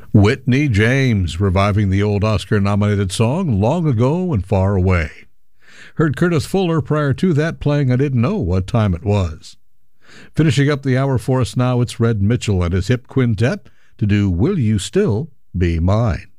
Whitney James reviving the old Oscar-nominated song Long Ago and Far Away. Heard Curtis Fuller prior to that playing I Didn't Know What Time It Was. Finishing up the hour for us now, it's Red Mitchell and his hip quintet to do Will You Still Be Mine.